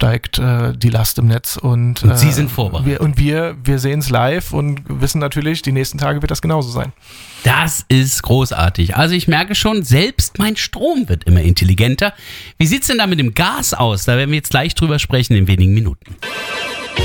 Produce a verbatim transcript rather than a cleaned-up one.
steigt äh, die Last im Netz. Und, und äh, Sie sind vorbereitet. Wir, und wir, wir sehen es live und wissen natürlich, die nächsten Tage wird das genauso sein. Das ist großartig. Also ich merke schon, selbst mein Strom wird immer intelligenter. Wie sieht es denn da mit dem Gas aus? Da werden wir jetzt gleich drüber sprechen in wenigen Minuten.